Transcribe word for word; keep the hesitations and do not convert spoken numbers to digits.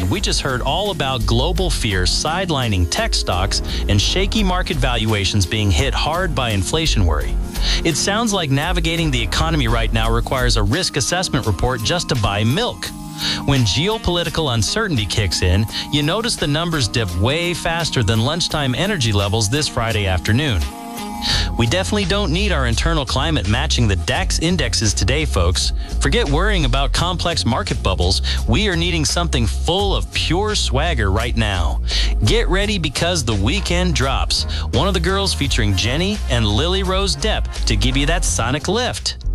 weekend, we just heard all about global fears sidelining tech stocks and shaky market valuations being hit hard by inflation worry. It sounds like navigating the economy right now requires a risk assessment report just to buy milk. When geopolitical uncertainty kicks in, you notice the numbers dip way faster than lunchtime energy levels this Friday afternoon. We definitely don't need our internal climate matching the DAX indexes today, folks. Forget worrying about complex market bubbles. We are needing something full of pure swagger right now. Get ready because the weekend drops. One of the girls featuring Jenny and Lily Rose Depp to give you that sonic lift.